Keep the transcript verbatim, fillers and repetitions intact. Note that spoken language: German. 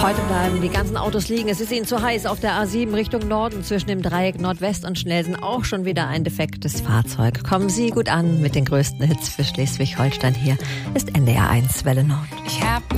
Heute bleiben die ganzen Autos liegen. Es ist ihnen zu heiß auf der A sieben Richtung Norden zwischen dem Dreieck Nordwest und Schnelsen. Auch schon wieder ein defektes Fahrzeug. Kommen Sie gut an mit den größten Hits für Schleswig-Holstein. Hier ist N D R eins Welle Nord. Ich hab